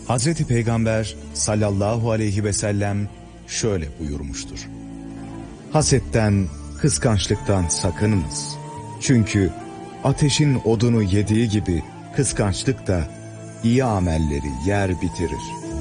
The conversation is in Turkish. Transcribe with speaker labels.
Speaker 1: Hazreti Peygamber sallallahu aleyhi ve sellem şöyle buyurmuştur: hasetten, kıskançlıktan sakınınız. Çünkü ateşin odunu yediği gibi kıskançlık da iyi amelleri yer bitirir.